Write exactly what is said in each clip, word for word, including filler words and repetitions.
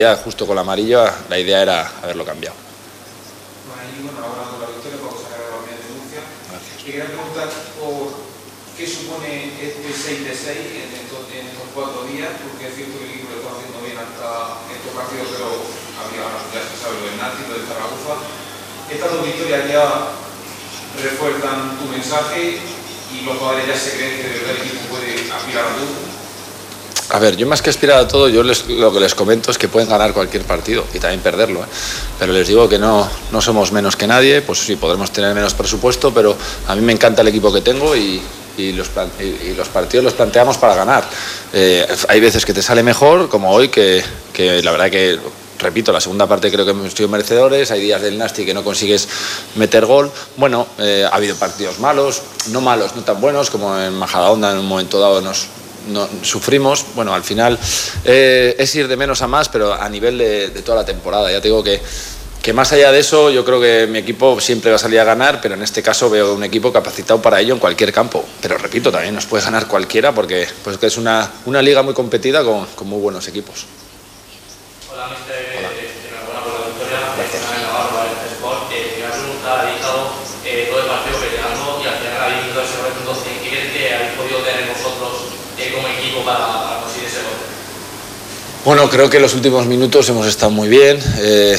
Ya justo con la amarilla la idea era haberlo cambiado. Bueno, y bueno, ahora con la victoria vamos a ganar la Unión de Murcia. Gracias. Y quería preguntar por qué supone este seis de seis en estos, en estos cuatro días, porque es cierto que el equipo lo está haciendo bien hasta estos partidos, pero había, ya se sabe, lo del Nati, lo del Zaragoza. Estas dos victorias ya refuerzan tu mensaje y los jugadores ya se creen que de verdad el equipo puede aspirar a todo. A ver, yo más que aspirar a todo, yo les, lo que les comento es que pueden ganar cualquier partido y también perderlo, ¿eh? Pero les digo que no, no somos menos que nadie, pues sí, podremos tener menos presupuesto, pero a mí me encanta el equipo que tengo y, y, los, plan, y, y los partidos los planteamos para ganar. Eh, hay veces que te sale mejor, como hoy, que, que la verdad que, repito, la segunda parte creo que hemos sido merecedores, hay días del Nasti que no consigues meter gol. Bueno, eh, ha habido partidos malos, no malos, no tan buenos, como en Majadahonda en un momento dado nos... No, sufrimos, bueno, al final eh, es ir de menos a más, pero a nivel de, de toda la temporada. Ya te digo que, que más allá de eso, yo creo que mi equipo siempre va a salir a ganar, pero en este caso veo un equipo capacitado para ello en cualquier campo. Pero repito, también nos puede ganar cualquiera porque pues, que es una, una liga muy competida con, con muy buenos equipos. Hola, mister. Enhorabuena por la victoria. Gracias. En Navarro, del Sport. Eh, una pregunta, ha dedicado eh, todo el partido peleando y al final habéis ido a ese momento. ¿Qué crees que habéis podido tener vosotros como equipo para, para conseguir ese gol? Bueno, creo que en los últimos minutos hemos estado muy bien, eh,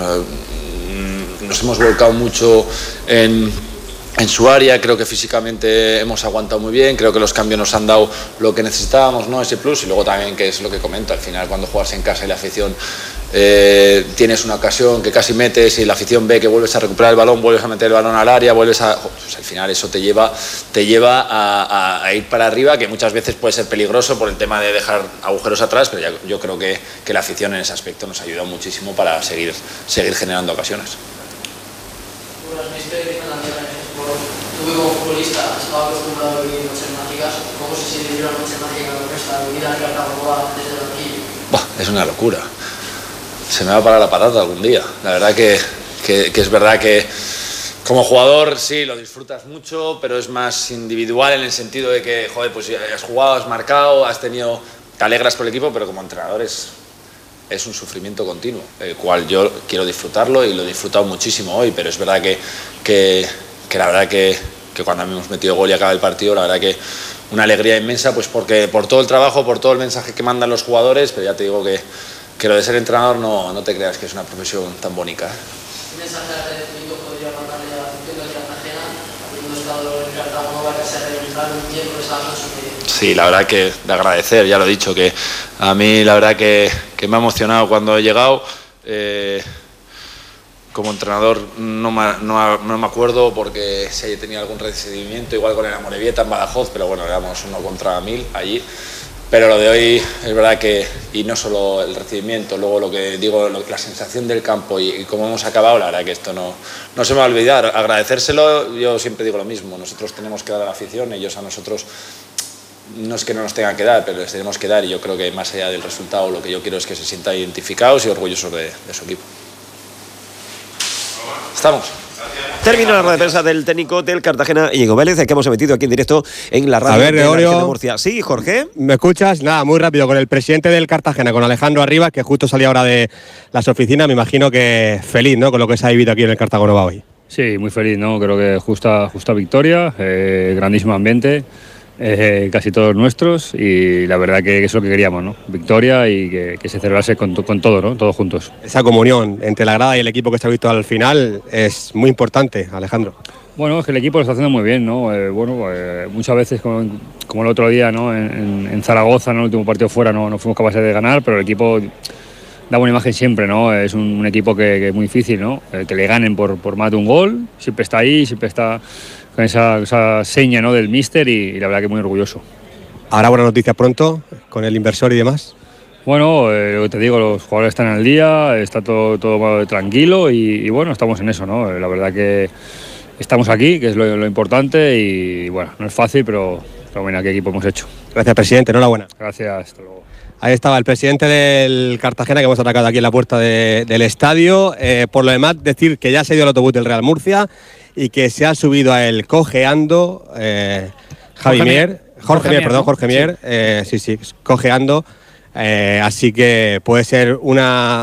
nos hemos volcado mucho en, en su área, creo que físicamente hemos aguantado muy bien, creo que los cambios nos han dado lo que necesitábamos, ¿no? Ese plus, y luego también, que es lo que comento, al final cuando juegas en casa y la afición eh, tienes una ocasión que casi metes y la afición ve que vuelves a recuperar el balón, vuelves a meter el balón al área, vuelves a... Pues al final eso te lleva, te lleva a, a, a ir para arriba, que muchas veces puede ser peligroso por el tema de dejar agujeros atrás, pero ya, yo creo que, que la afición en ese aspecto nos ha ayudado muchísimo para seguir, seguir generando ocasiones. Buenas, mister. Tú como futbolista estaba acostumbrado a vivir noches mágicas. ¿Cómo se siente vivir una noche mágica con esta vida que acabó desde el banquillo? Es una locura. Se me va a parar la patata algún día. La verdad que, que, que es verdad que como jugador sí, lo disfrutas mucho, pero es más individual en el sentido de que, joder, pues has jugado, has marcado, has tenido, te alegras por el equipo, pero como entrenador es, es un sufrimiento continuo, el cual yo quiero disfrutarlo y lo he disfrutado muchísimo hoy, pero es verdad que, que, que la verdad que, que cuando hemos metido gol y acaba el partido, la verdad que una alegría inmensa, pues porque por todo el trabajo, por todo el mensaje que mandan los jugadores, pero ya te digo que, que lo de ser entrenador no, no te creas que es una profesión tan bonita, ¿eh? ¿Qué mensaje de agradecimiento podría mandarle a la afición de Cartagena, habiendo estado en Cartagena, que se realizaron un miércoles a la noche? Sí, la verdad que de agradecer, ya lo he dicho, que a mí la verdad que, que me ha emocionado cuando he llegado. Eh, como entrenador no me, no, no me acuerdo porque si haya tenido algún recibimiento, igual con el Amorebieta en Badajoz, pero bueno, éramos uno contra mil allí. Pero lo de hoy es verdad que, y no solo el recibimiento, luego lo que digo, lo, la sensación del campo y, y cómo hemos acabado, la verdad que esto no, no se me va a olvidar. Agradecérselo, yo siempre digo lo mismo, nosotros tenemos que dar a la afición, ellos a nosotros, no es que no nos tengan que dar, pero les tenemos que dar, y yo creo que más allá del resultado, lo que yo quiero es que se sientan identificados y orgullosos de, de su equipo. Estamos. Termina la rueda de prensa del técnico del Cartagena, Íñigo Vélez, que hemos emitido aquí en directo en la radio a ver, de la Gregorio, región de Murcia. Sí, Jorge. ¿Me escuchas? Nada, muy rápido. Con el presidente del Cartagena, con Alejandro Arribas, que justo salía ahora de las oficinas, me imagino que feliz, ¿no?, con lo que se ha vivido aquí en el Cartagena hoy. Sí, muy feliz, ¿no? Creo que justa, justa victoria, eh, grandísimo ambiente. Eh, casi todos nuestros, y la verdad que es lo que queríamos, ¿no? Victoria y que, que se celebrase con, con todo, ¿no? Todos juntos. Esa comunión entre la grada y el equipo que se ha visto al final es muy importante, Alejandro. Bueno, es que el equipo lo está haciendo muy bien, ¿no? Eh, bueno, eh, muchas veces, como, como el otro día, ¿no? En, en Zaragoza, en el último partido fuera, no, no fuimos capaces de ganar, pero el equipo da buena imagen siempre, ¿no? Es un, un equipo que, que es muy difícil, ¿no? Eh, que le ganen por, por más de un gol, siempre está ahí, siempre está con esa, esa seña, ¿no?, del míster, y, y la verdad que muy orgulloso. ¿Habrá buenas noticias pronto con el inversor y demás? Bueno, eh, lo que te digo, los jugadores están al día, está todo, todo tranquilo y, y bueno, estamos en eso, ¿no? La verdad que estamos aquí, que es lo, lo importante, y bueno, no es fácil, pero, pero bueno, qué equipo hemos hecho. Gracias, presidente, enhorabuena. Gracias, hasta luego. Ahí estaba el presidente del Cartagena, que hemos atacado aquí en la puerta de, del estadio. Eh, por lo demás, decir que ya se dio el autobús del Real Murcia y que se ha subido a él cojeando eh, Javi Mier, Jorge, Jorge Mier, perdón, Jorge Mier, sí, eh, sí, sí cojeando Eh, así que puede ser una